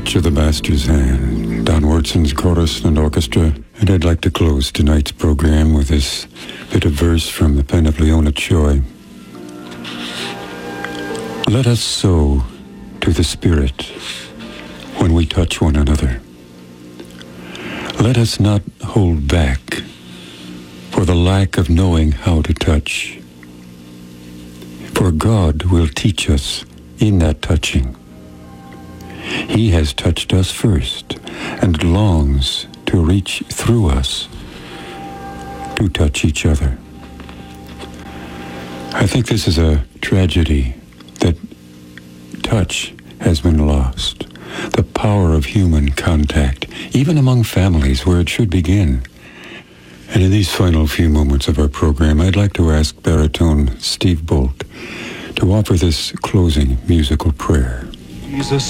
touch of the master's hand, Don Wartson's chorus and orchestra, and I'd like to close tonight's program with this bit of verse from the pen of Leona Choi. Let us sow to the Spirit when we touch one another. Let us not hold back for the lack of knowing how to touch. For God will teach us in that touching. He has touched us first and longs to reach through us to touch each other. I think this is a tragedy that touch has been lost. The power of human contact, even among families where it should begin. And in these final few moments of our program, I'd like to ask baritone Steve Bolt to offer this closing musical prayer. Jesus.